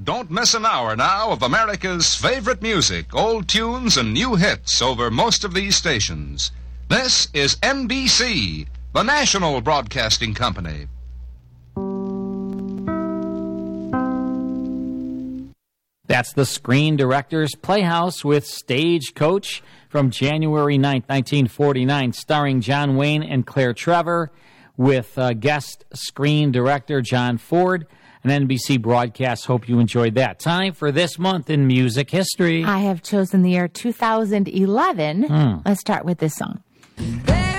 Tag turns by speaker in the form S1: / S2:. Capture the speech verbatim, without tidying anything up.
S1: Don't miss an hour now of America's favorite music, old tunes and new hits over most of these stations. This is N B C, the national broadcasting company.
S2: That's the Screen Directors Playhouse with Stagecoach from January ninth, nineteen forty-nine, starring John Wayne and Claire Trevor, with uh, guest screen director John Ford. An N B C broadcast. Hope you enjoyed that. Time for this month in music history.
S3: I have chosen the year two thousand eleven.
S2: Mm.
S3: Let's start with this song.